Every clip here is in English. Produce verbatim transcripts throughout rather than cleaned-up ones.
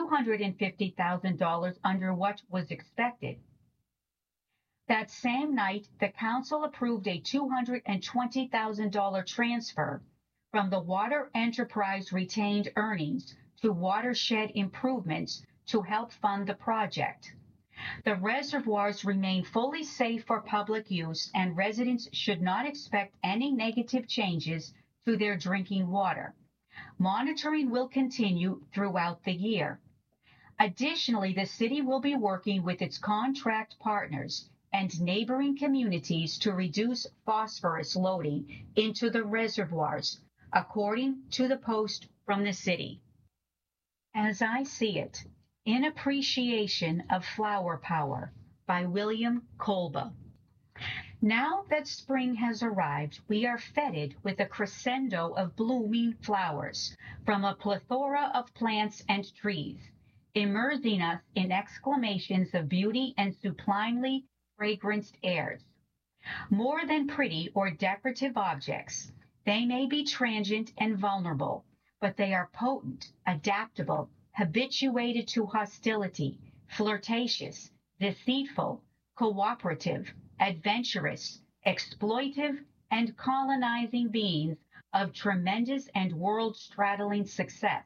two hundred fifty thousand dollars under what was expected. That same night, the council approved a two hundred twenty thousand dollars transfer from the water enterprise retained earnings to watershed improvements to help fund the project. The reservoirs remain fully safe for public use, and residents should not expect any negative changes to their drinking water. Monitoring will continue throughout the year. Additionally, the city will be working with its contract partners and neighboring communities to reduce phosphorus loading into the reservoirs, according to the post from the city. As I See It, In Appreciation of Flower Power by William Kolbe. Now that spring has arrived, we are feted with a crescendo of blooming flowers from a plethora of plants and trees, immersing us in exclamations of beauty and sublimely fragranced airs. More than pretty or decorative objects, they may be transient and vulnerable, but they are potent, adaptable, habituated to hostility, flirtatious, deceitful, cooperative, adventurous, exploitive, and colonizing beings of tremendous and world-straddling success,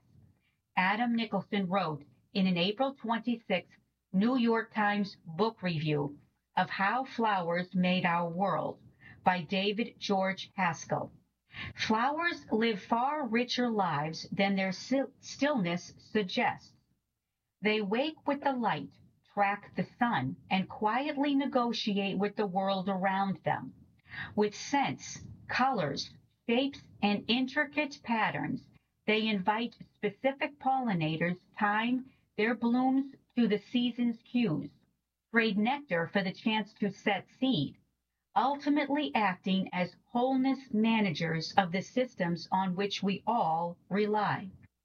Adam Nicholson wrote in an April twenty-sixth New York Times book review of How Flowers Made Our World by David George Haskell. Flowers live far richer lives than their stillness suggests. They wake with the light, track the sun, and quietly negotiate with the world around them. With scents, colors, shapes, and intricate patterns, they invite specific pollinators, time their blooms to the season's cues, trade nectar for the chance to set seed, ultimately acting as wholeness managers of the systems on which we all rely.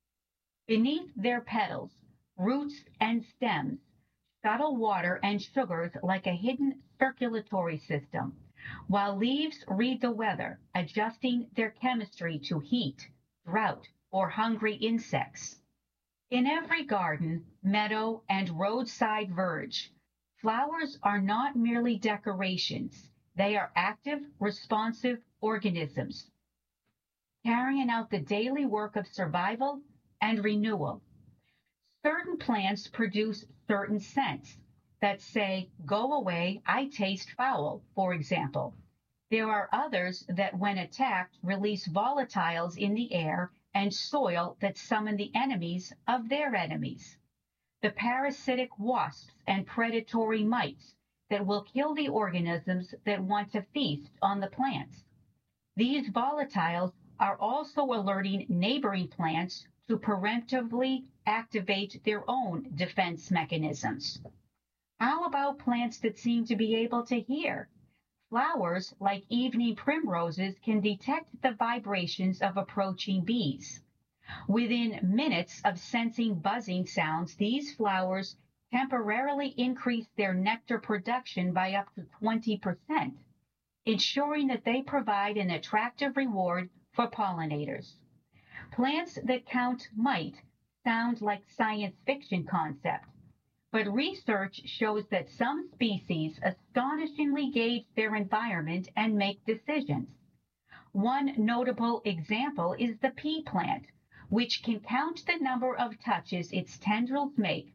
Beneath their petals, roots, and stems, scuttle water and sugars like a hidden circulatory system, while leaves read the weather, adjusting their chemistry to heat, drought, or hungry insects. In every garden, meadow, and roadside verge, flowers are not merely decorations. They are active, responsive organisms, carrying out the daily work of survival and renewal. Certain plants produce certain scents that say, "Go away, I taste foul," for example. There are others that, when attacked, release volatiles in the air and soil that summon the enemies of their enemies. The parasitic wasps and predatory mites that will kill the organisms that want to feast on the plants. These volatiles are also alerting neighboring plants to preemptively activate their own defense mechanisms. How about plants that seem to be able to hear? Flowers, like evening primroses, can detect the vibrations of approaching bees. Within minutes of sensing buzzing sounds, these flowers temporarily increase their nectar production by up to twenty percent, ensuring that they provide an attractive reward for pollinators. Plants that count might sound like science fiction concept, but research shows that some species astonishingly gauge their environment and make decisions. One notable example is the pea plant, which can count the number of touches its tendrils make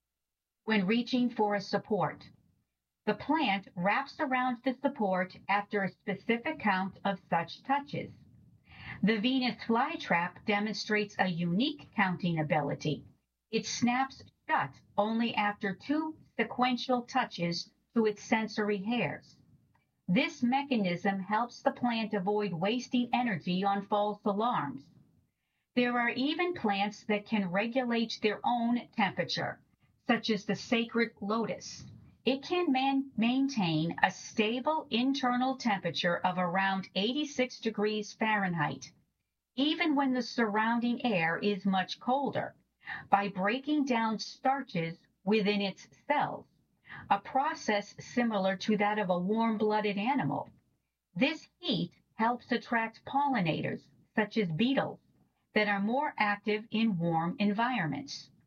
when reaching for a support. The plant wraps around the support after a specific count of such touches. The Venus flytrap demonstrates a unique counting ability. It snaps shut only after two sequential touches to its sensory hairs. This mechanism helps the plant avoid wasting energy on false alarms. There are even plants that can regulate their own temperature, such as the sacred lotus. It can man- maintain a stable internal temperature of around eighty-six degrees Fahrenheit, even when the surrounding air is much colder, by breaking down starches within its cells, a process similar to that of a warm-blooded animal. This heat helps attract pollinators, such as beetles, that are more active in warm environments.